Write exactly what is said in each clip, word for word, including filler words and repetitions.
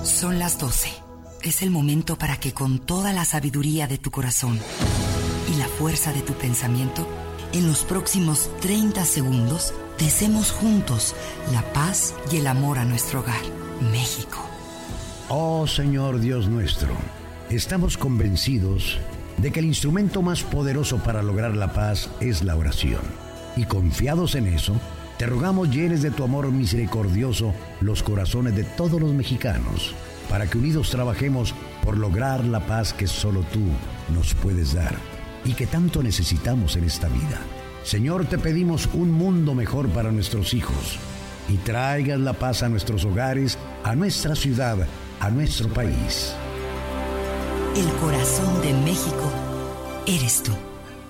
Son las doce. Es el momento para que con toda la sabiduría de tu corazón y la fuerza de tu pensamiento, en los próximos treinta segundos, deseemos juntos la paz y el amor a nuestro hogar, México. Oh Señor Dios nuestro, estamos convencidos de que el instrumento más poderoso para lograr la paz es la oración. Y confiados en eso, te rogamos llenes de tu amor misericordioso los corazones de todos los mexicanos, para que unidos trabajemos por lograr la paz que solo tú nos puedes dar y que tanto necesitamos en esta vida. Señor, te pedimos un mundo mejor para nuestros hijos y traigas la paz a nuestros hogares, a nuestra ciudad, a nuestro país. El corazón de México eres tú.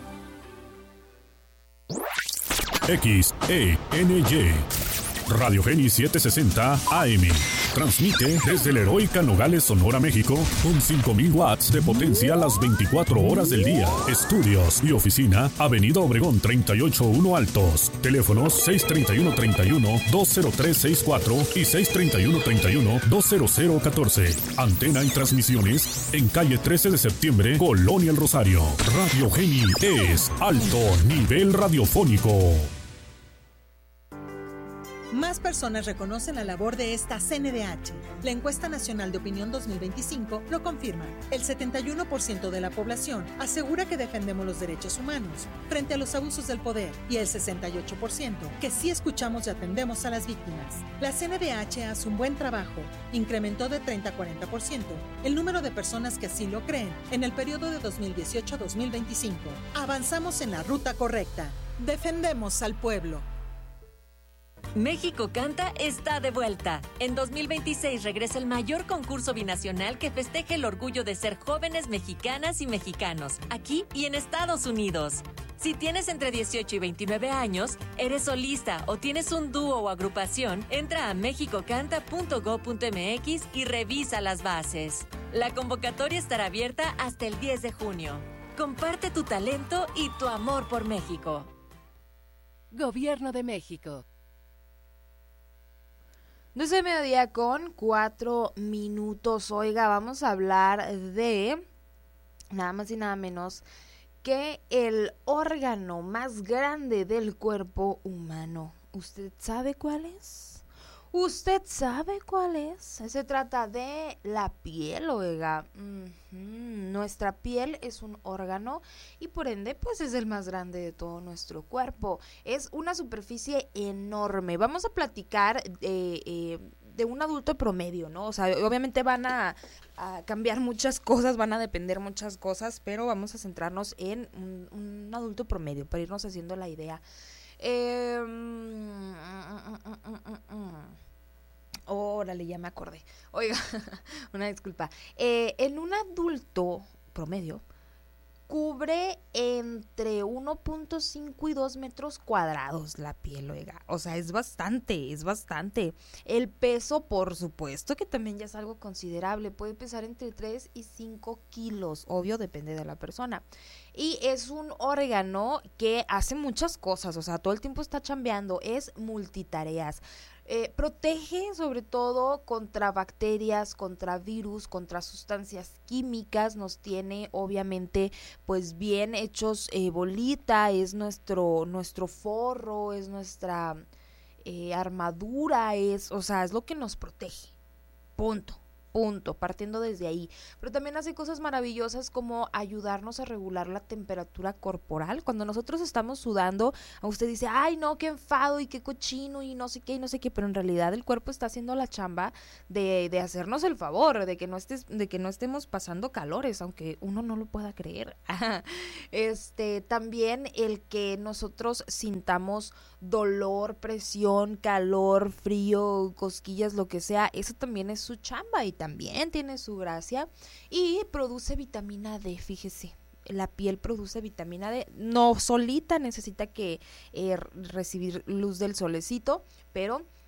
X E N Y Radio Génis setecientos sesenta A M. Transmite desde la heroica Nogales, Sonora, México, con cinco mil watts de potencia las veinticuatro horas del día. Estudios y oficina, Avenida Obregón treinta y ocho uno Altos. Teléfonos seis treinta y uno treinta y uno dos cero tres sesenta y cuatro y seis treinta y uno treinta y uno dos cero cero catorce. Antena y transmisiones en calle trece de septiembre, Colonia El Rosario. Radio Geni es alto nivel radiofónico. Más personas reconocen la labor de esta C N D H. La Encuesta Nacional de Opinión dos mil veinticinco lo confirma. El setenta y uno por ciento de la población asegura que defendemos los derechos humanos frente a los abusos del poder y el sesenta y ocho por ciento que sí escuchamos y atendemos a las víctimas. La C N D H hace un buen trabajo. Incrementó de treinta a cuarenta por ciento el número de personas que así lo creen en el periodo de dos mil dieciocho a dos mil veinticinco. Avanzamos en la ruta correcta. Defendemos al pueblo. México Canta está de vuelta. En dos mil veintiséis regresa el mayor concurso binacional que festeje el orgullo de ser jóvenes mexicanas y mexicanos, aquí y en Estados Unidos. Si tienes entre dieciocho y veintinueve años, eres solista o tienes un dúo o agrupación, entra a mexico canta punto gob punto eme equis y revisa las bases. La convocatoria estará abierta hasta el diez de junio. Comparte tu talento y tu amor por México. Gobierno de México. doce de mediodía con cuatro minutos. Oiga, vamos a hablar de nada más y nada menos que el órgano más grande del cuerpo humano. ¿Usted sabe cuál es? ¿Usted sabe cuál es? Se trata de la piel, oiga. Mm-hmm. Nuestra piel es un órgano y por ende pues es el más grande de todo nuestro cuerpo. Es una superficie enorme. Vamos a platicar eh, eh, de un adulto promedio, ¿no? O sea, obviamente van a, a cambiar muchas cosas, van a depender muchas cosas, pero vamos a centrarnos en un, un adulto promedio para irnos haciendo la idea. Eh, mm, mm, mm, mm, mm. Órale, ya me acordé. Oiga, una disculpa. Eh, en un adulto promedio cubre entre uno punto cinco y dos metros cuadrados la piel, oiga. O sea, es bastante, es bastante. El peso, por supuesto, que también ya es algo considerable. Puede pesar entre tres y cinco kilos. Obvio, depende de la persona. Y es un órgano que hace muchas cosas. O sea, todo el tiempo está chambeando. Es multitareas. Eh, protege sobre todo contra bacterias, contra virus, contra sustancias químicas, nos tiene obviamente pues bien hechos eh, bolita, es nuestro, nuestro forro, es nuestra eh, armadura, es, o sea, es lo que nos protege, punto. Punto, partiendo desde ahí. Pero también hace cosas maravillosas como ayudarnos a regular la temperatura corporal. Cuando nosotros estamos sudando, usted dice, ay no, qué enfado y qué cochino y no sé qué y no sé qué, pero en realidad el cuerpo está haciendo la chamba de, de hacernos el favor, de que no estés, de que no estemos pasando calores, aunque uno no lo pueda creer. este, también el que nosotros sintamos dolor, presión, calor, frío, cosquillas, lo que sea, eso también es su chamba y también tiene su gracia y produce vitamina D, fíjese. La piel produce vitamina D, no solita, necesita que eh, recibir luz del solecito, pero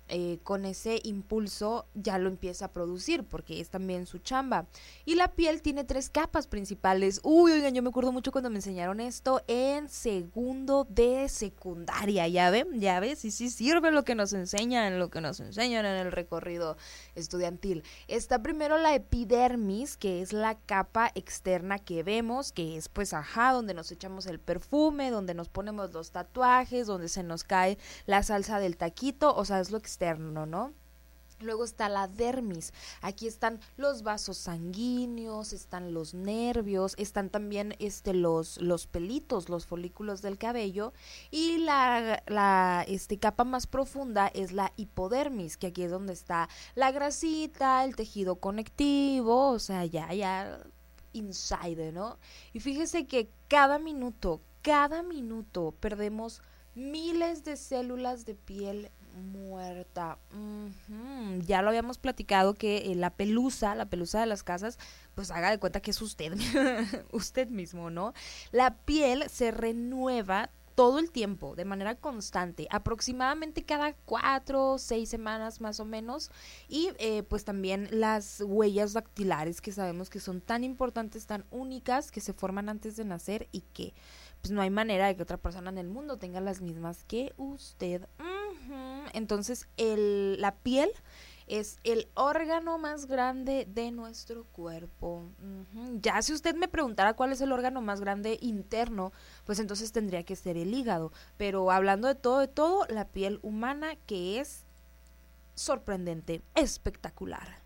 eh, con ese impulso ya lo empieza a producir, porque es también su chamba. Y la piel tiene tres capas principales. Uy, oigan, yo me acuerdo mucho cuando me enseñaron esto en segundo de secundaria, ¿ya ven? ¿Ya ves? Sí, sí sirve lo que nos enseñan, lo que nos enseñan en el recorrido estudiantil. Está primero la epidermis, que es la capa externa que vemos, que es pues ajá, donde nos echamos el perfume, donde nos ponemos los tatuajes, donde se nos cae la salsa del taquito, o sea, es lo externo, ¿no? Luego está la dermis, aquí están los vasos sanguíneos, están los nervios, están también este, los, los pelitos, los folículos del cabello, y la, la este, capa más profunda es la hipodermis, que aquí es donde está la grasita, el tejido conectivo, o sea, ya, ya, inside, ¿no? Y fíjese que cada minuto, cada minuto perdemos miles de células de piel muerta. Uh-huh. Ya lo habíamos platicado que eh, la pelusa, la pelusa de las casas, pues haga de cuenta que es usted, usted mismo, ¿no? La piel se renueva todo el tiempo, de manera constante, aproximadamente cada cuatro, seis semanas más o menos, y eh, pues también las huellas dactilares, que sabemos que son tan importantes, tan únicas, que se forman antes de nacer y que pues no hay manera de que otra persona en el mundo tenga las mismas que usted. Uh-huh. Entonces, el, la piel es el órgano más grande de nuestro cuerpo. Uh-huh. Ya si usted me preguntara cuál es el órgano más grande interno, pues entonces tendría que ser el hígado. Pero hablando de todo, de todo, la piel humana, que es sorprendente, espectacular.